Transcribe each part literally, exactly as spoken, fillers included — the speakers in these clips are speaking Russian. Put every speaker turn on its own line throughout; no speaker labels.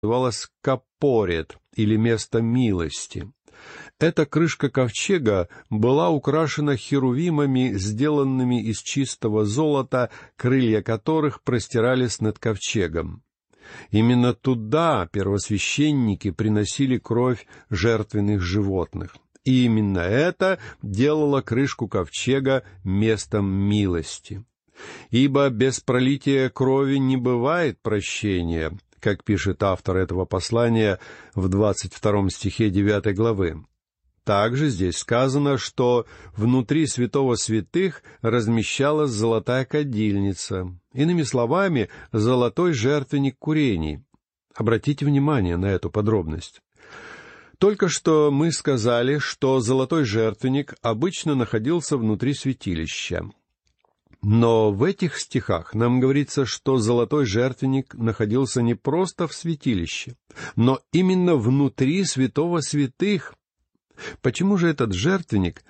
называлась капорет, или место милости. Эта крышка ковчега была украшена херувимами, сделанными из чистого золота, крылья которых простирались над ковчегом. Именно туда первосвященники приносили кровь жертвенных животных. И именно это делало крышку ковчега местом милости. «Ибо без пролития крови не бывает прощения», как пишет автор этого послания в двадцать втором стихе девятой главы. Также здесь сказано, что внутри святого святых размещалась золотая кадильница, иными словами, золотой жертвенник курений. Обратите внимание на эту подробность. Только что мы сказали, что золотой жертвенник обычно находился внутри святилища. Но в этих стихах нам говорится, что золотой жертвенник находился не просто в святилище, но именно внутри святого святых. Почему же этот жертвенник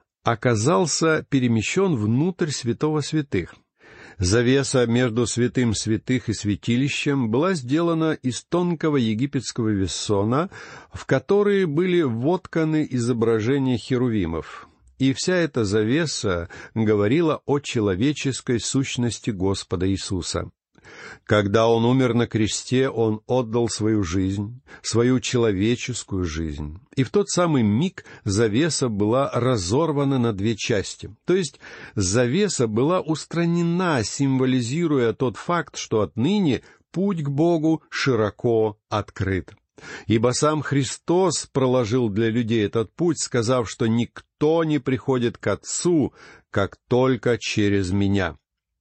оказался перемещен внутрь святого святых? Завеса между святым святых и святилищем была сделана из тонкого египетского вессона, в который были вотканы изображения херувимов. И вся эта завеса говорила о человеческой сущности Господа Иисуса. Когда Он умер на кресте, Он отдал свою жизнь, свою человеческую жизнь. И в тот самый миг завеса была разорвана на две части. То есть завеса была устранена, символизируя тот факт, что отныне путь к Богу широко открыт. Ибо сам Христос проложил для людей этот путь, сказав, что никто не приходит к Отцу, как только через Меня.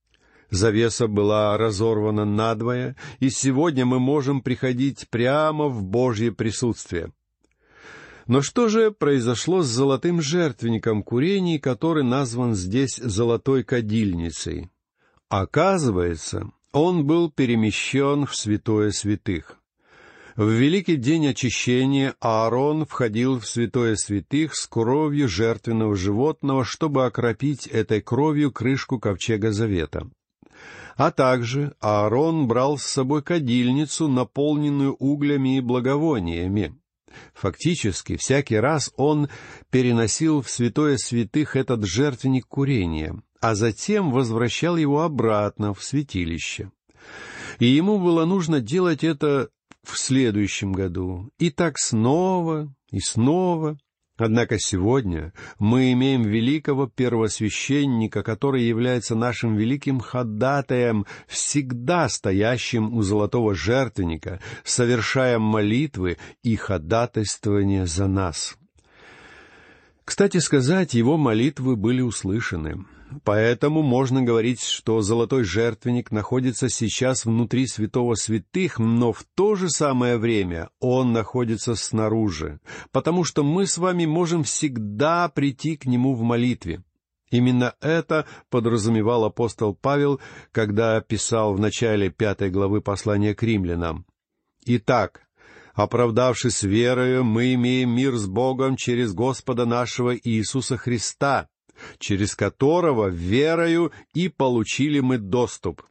Завеса была разорвана надвое, и сегодня мы можем приходить прямо в Божье присутствие. Но что же произошло с золотым жертвенником курений, который назван здесь золотой кадильницей? Оказывается, он был перемещен в святое святых. В великий день очищения Аарон входил в святое святых с кровью жертвенного животного, чтобы окропить этой кровью крышку ковчега завета. А также Аарон брал с собой кадильницу, наполненную углями и благовониями. Фактически, всякий раз он переносил в святое святых этот жертвенник курения, а затем возвращал его обратно в святилище. И ему было нужно делать это в следующем году, и так снова и снова. Однако сегодня мы имеем великого первосвященника, который является нашим великим ходатаем, всегда стоящим у золотого жертвенника, совершая молитвы и ходатайствование за нас. Кстати сказать, его молитвы были услышаны. Поэтому можно говорить, что золотой жертвенник находится сейчас внутри святого святых, но в то же самое время он находится снаружи, потому что мы с вами можем всегда прийти к нему в молитве. Именно это подразумевал апостол Павел, когда писал в начале пятой главы послания к римлянам. «Итак, оправдавшись верою, мы имеем мир с Богом через Господа нашего Иисуса Христа, через которого верою и получили мы доступ».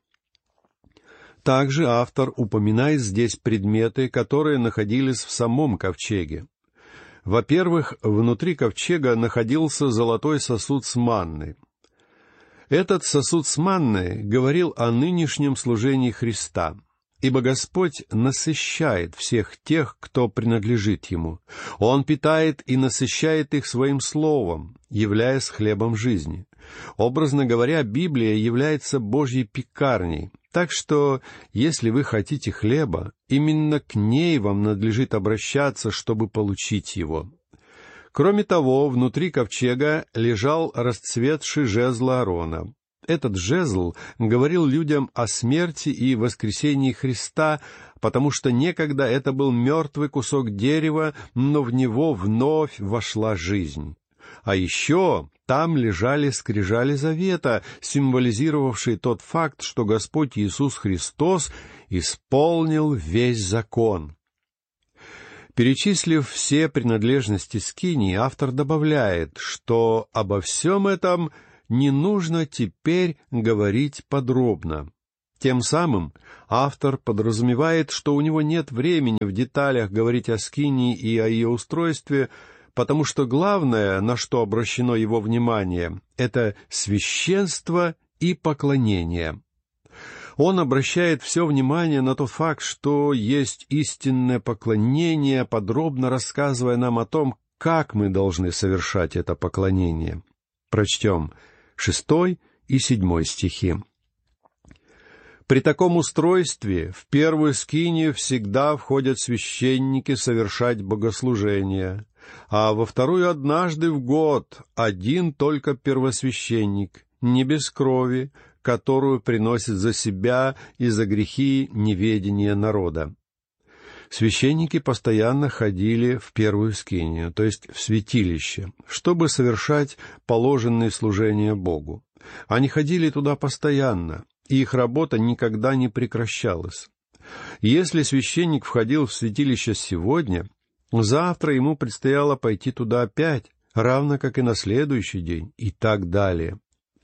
Также автор упоминает здесь предметы, которые находились в самом ковчеге. Во-первых, внутри ковчега находился золотой сосуд с манной. Этот сосуд с манной говорил о нынешнем служении Христа, ибо Господь насыщает всех тех, кто принадлежит Ему. Он питает и насыщает их Своим Словом, являясь хлебом жизни. Образно говоря, Библия является Божьей пекарней, так что, если вы хотите хлеба, именно к ней вам надлежит обращаться, чтобы получить его. Кроме того, внутри ковчега лежал расцветший жезл Аарона. Этот жезл говорил людям о смерти и воскресении Христа, потому что некогда это был мертвый кусок дерева, но в него вновь вошла жизнь. А еще там лежали скрижали завета, символизировавшие тот факт, что Господь Иисус Христос исполнил весь закон. Перечислив все принадлежности скинии, автор добавляет, что обо всем этом не нужно теперь говорить подробно. Тем самым автор подразумевает, что у него нет времени в деталях говорить о скинии и о ее устройстве, потому что главное, на что обращено его внимание, это священство и поклонение. Он обращает все внимание на тот факт, что есть истинное поклонение, подробно рассказывая нам о том, как мы должны совершать это поклонение. Прочтем шестой и седьмой стихи. «При таком устройстве в первую скинию всегда входят священники совершать богослужения, а во вторую однажды в год один только первосвященник, не без крови, которую приносит за себя и за грехи неведения народа». Священники постоянно ходили в первую скинию, то есть в святилище, чтобы совершать положенные служения Богу. Они ходили туда постоянно, и их работа никогда не прекращалась. Если священник входил в святилище сегодня, завтра ему предстояло пойти туда опять, равно как и на следующий день, и так далее.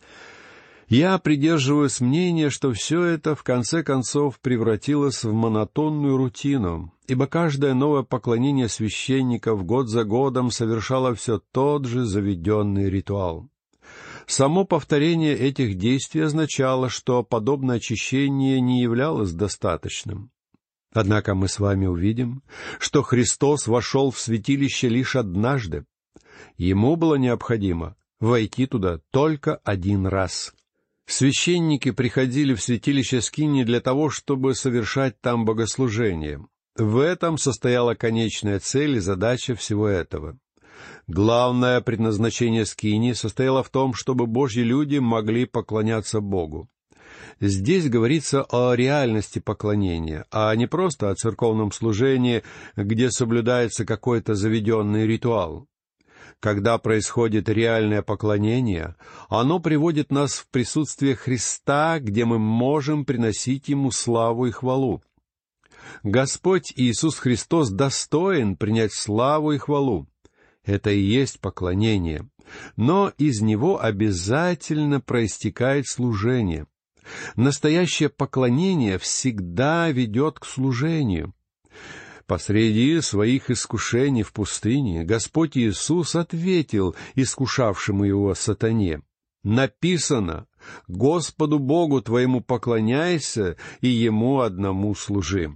Я придерживаюсь мнения, что все это в конце концов превратилось в монотонную рутину, ибо каждое новое поклонение священников год за годом совершало все тот же заведенный ритуал. Само повторение этих действий означало, что подобное очищение не являлось достаточным. Однако мы с вами увидим, что Христос вошел в святилище лишь однажды. Ему было необходимо войти туда только один раз. Священники приходили в святилище скинии для того, чтобы совершать там богослужение. В этом состояла конечная цель и задача всего этого. Главное предназначение скинии состояло в том, чтобы Божьи люди могли поклоняться Богу. Здесь говорится о реальности поклонения, а не просто о церковном служении, где соблюдается какой-то заведенный ритуал. Когда происходит реальное поклонение, оно приводит нас в присутствие Христа, где мы можем приносить Ему славу и хвалу. Господь Иисус Христос достоин принять славу и хвалу. Это и есть поклонение, но из него обязательно проистекает служение. Настоящее поклонение всегда ведет к служению. Посреди своих искушений в пустыне Господь Иисус ответил искушавшему его сатане: «Написано: Господу Богу твоему поклоняйся и Ему одному служи».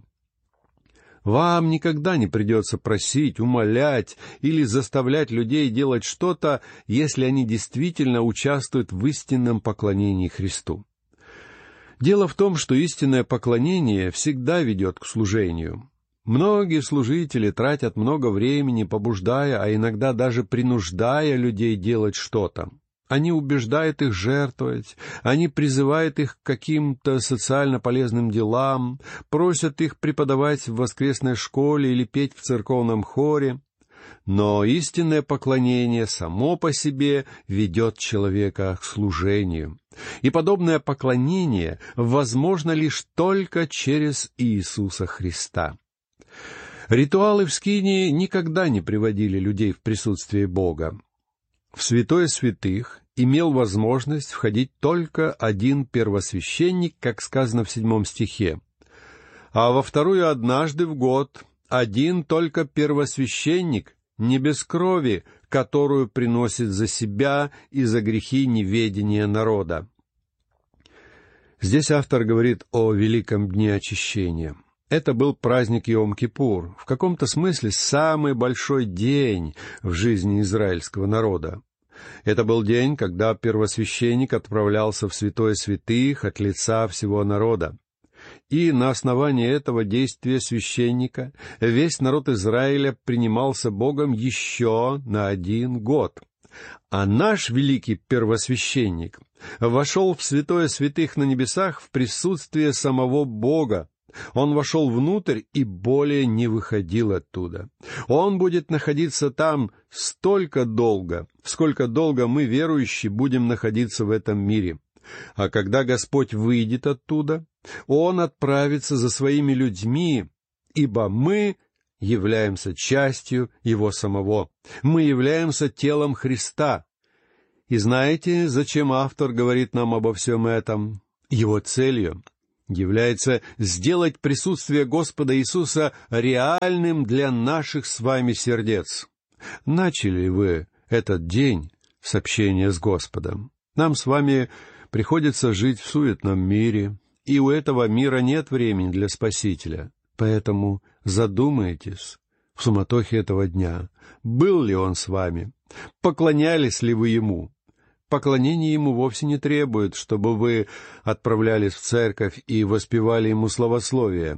Вам никогда не придется просить, умолять или заставлять людей делать что-то, если они действительно участвуют в истинном поклонении Христу. Дело в том, что истинное поклонение всегда ведет к служению. Многие служители тратят много времени, побуждая, а иногда даже принуждая людей делать что-то. Они убеждают их жертвовать, они призывают их к каким-то социально полезным делам, просят их преподавать в воскресной школе или петь в церковном хоре. Но истинное поклонение само по себе ведет человека к служению. И подобное поклонение возможно лишь только через Иисуса Христа. Ритуалы в скинии никогда не приводили людей в присутствие Бога. В святое святых имел возможность входить только один первосвященник, как сказано в седьмом стихе, а во вторую однажды в год один только первосвященник, не без крови, которую приносит за себя и за грехи неведения народа. Здесь автор говорит о великом дне очищения. Это был праздник Йом-Кипур, в каком-то смысле самый большой день в жизни израильского народа. Это был день, когда первосвященник отправлялся в святое святых от лица всего народа. И на основании этого действия священника весь народ Израиля принимался Богом еще на один год. А наш великий первосвященник вошел в святое святых на небесах в присутствие самого Бога. Он вошел внутрь и более не выходил оттуда. Он будет находиться там столько долго, сколько долго мы, верующие, будем находиться в этом мире. А когда Господь выйдет оттуда, Он отправится за своими людьми, ибо мы являемся частью Его самого. Мы являемся телом Христа. И знаете, зачем автор говорит нам обо всем этом? Его целью является сделать присутствие Господа Иисуса реальным для наших с вами сердец. Начали вы этот день с общения с Господом? Нам с вами приходится жить в суетном мире, и у этого мира нет времени для Спасителя. Поэтому задумайтесь в суматохе этого дня, был ли Он с вами, поклонялись ли вы Ему. Поклонение Ему вовсе не требует, чтобы вы отправлялись в церковь и воспевали Ему славословие.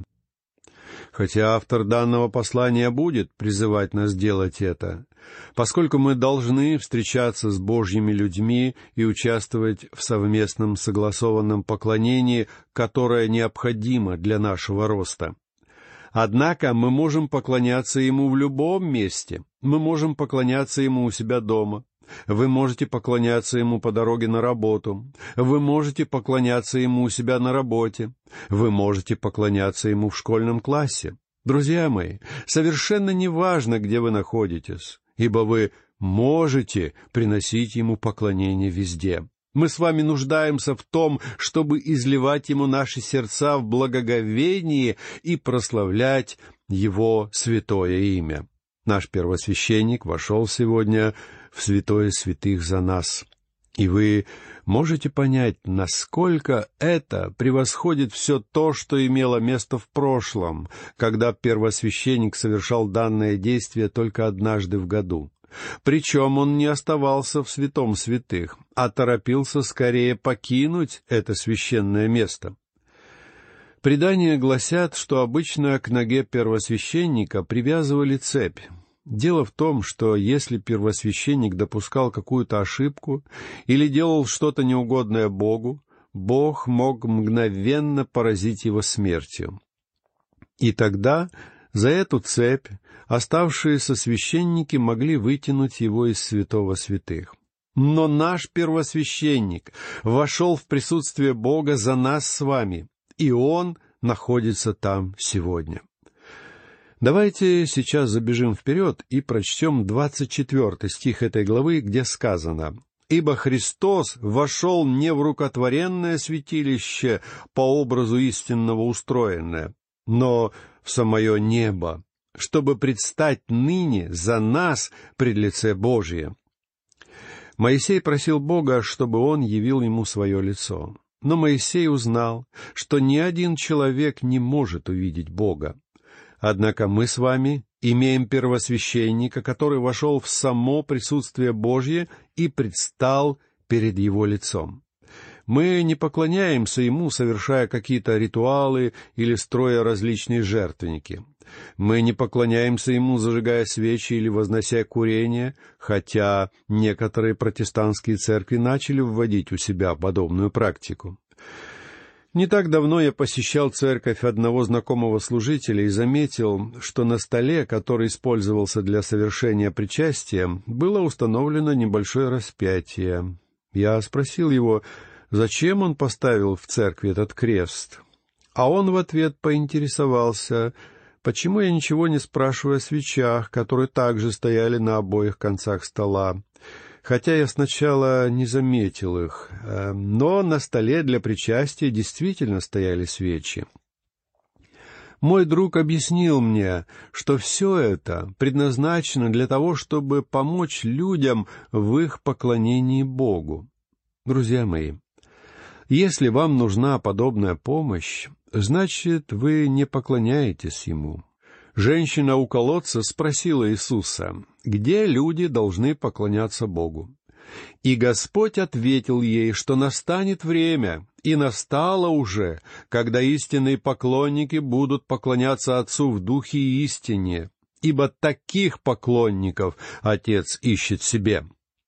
Хотя автор данного послания будет призывать нас делать это, поскольку мы должны встречаться с Божьими людьми и участвовать в совместном согласованном поклонении, которое необходимо для нашего роста. Однако мы можем поклоняться Ему в любом месте. Мы можем поклоняться Ему у себя дома. Вы можете поклоняться Ему по дороге на работу. Вы можете поклоняться Ему у себя на работе. Вы можете поклоняться Ему в школьном классе. Друзья мои, совершенно не важно, где вы находитесь, ибо вы можете приносить Ему поклонение везде. Мы с вами нуждаемся в том, чтобы изливать Ему наши сердца в благоговении и прославлять Его святое имя. Наш первосвященник вошел сегодня в святое святых за нас. И вы можете понять, насколько это превосходит все то, что имело место в прошлом, когда первосвященник совершал данное действие только однажды в году. Причем он не оставался в святом святых, а торопился скорее покинуть это священное место. Предания гласят, что обычно к ноге первосвященника привязывали цепь. Дело в том, что если первосвященник допускал какую-то ошибку или делал что-то неугодное Богу, Бог мог мгновенно поразить его смертью. И тогда за эту цепь оставшиеся священники могли вытянуть его из святого святых. Но наш первосвященник вошел в присутствие Бога за нас с вами, и Он находится там сегодня. Давайте сейчас забежим вперед и прочтем двадцать четвёртый стих этой главы, где сказано: «Ибо Христос вошел не в рукотворенное святилище по образу истинного устроенное, но в самое небо, чтобы предстать ныне за нас пред лице Божие». Моисей просил Бога, чтобы Он явил ему свое лицо. Но Моисей узнал, что ни один человек не может увидеть Бога. Однако мы с вами имеем первосвященника, который вошел в само присутствие Божье и предстал перед Его лицом. Мы не поклоняемся Ему, совершая какие-то ритуалы или строя различные жертвенники. Мы не поклоняемся Ему, зажигая свечи или вознося курение, хотя некоторые протестантские церкви начали вводить у себя подобную практику. Не так давно я посещал церковь одного знакомого служителя и заметил, что на столе, который использовался для совершения причастия, было установлено небольшое распятие. Я спросил его, зачем он поставил в церкви этот крест, а он в ответ поинтересовался, почему я ничего не спрашиваю о свечах, которые также стояли на обоих концах стола. Хотя я сначала не заметил их, но на столе для причастия действительно стояли свечи. Мой друг объяснил мне, что все это предназначено для того, чтобы помочь людям в их поклонении Богу. Друзья мои, если вам нужна подобная помощь, значит, вы не поклоняетесь Ему. Женщина у колодца спросила Иисуса, где люди должны поклоняться Богу. И Господь ответил ей, что настанет время, и настало уже, когда истинные поклонники будут поклоняться Отцу в духе и истине, ибо таких поклонников Отец ищет себе.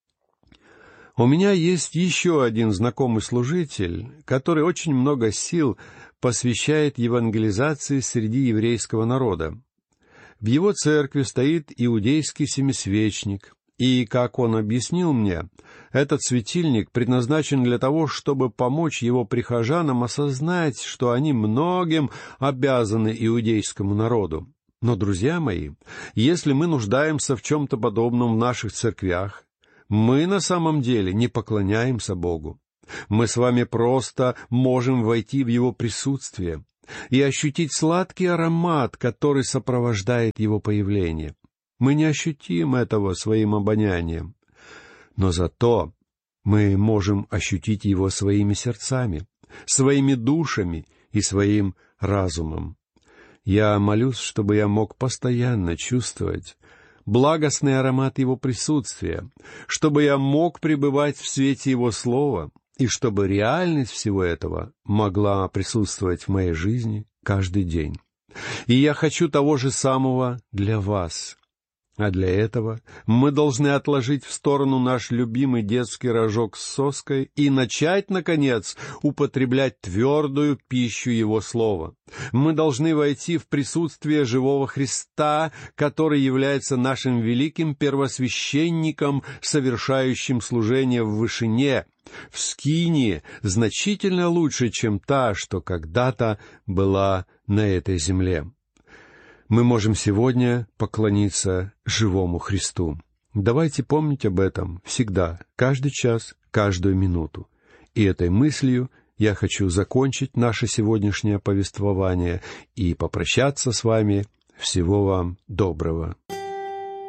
У меня есть еще один знакомый служитель, который очень много сил посвящает евангелизации среди еврейского народа. В его церкви стоит иудейский семисвечник, и, как он объяснил мне, этот светильник предназначен для того, чтобы помочь его прихожанам осознать, что они многим обязаны иудейскому народу. Но, друзья мои, если мы нуждаемся в чем-то подобном в наших церквях, мы на самом деле не поклоняемся Богу. Мы с вами просто можем войти в Его присутствие и ощутить сладкий аромат, который сопровождает Его появление. Мы не ощутим этого своим обонянием, но зато мы можем ощутить Его своими сердцами, своими душами и своим разумом. Я молюсь, чтобы я мог постоянно чувствовать благостный аромат Его присутствия, чтобы я мог пребывать в свете Его Слова, и чтобы реальность всего этого могла присутствовать в моей жизни каждый день. И я хочу того же самого для вас. А для этого мы должны отложить в сторону наш любимый детский рожок с соской и начать, наконец, употреблять твердую пищу Его Слова. Мы должны войти в присутствие живого Христа, который является нашим великим первосвященником, совершающим служение в вышине, в скинии, значительно лучше, чем та, что когда-то была на этой земле. Мы можем сегодня поклониться живому Христу. Давайте помнить об этом всегда, каждый час, каждую минуту. И этой мыслью я хочу закончить наше сегодняшнее повествование и попрощаться с вами. Всего вам доброго.